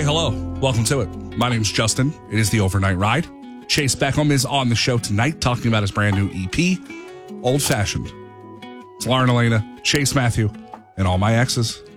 hello. Welcome to it. My name's Justin. It is the Overnight Ride. Chase Beckham is on the show tonight talking about his brand new EP, Old Fashioned. It's Lauren Elena, Chase Matthew, and all my exes.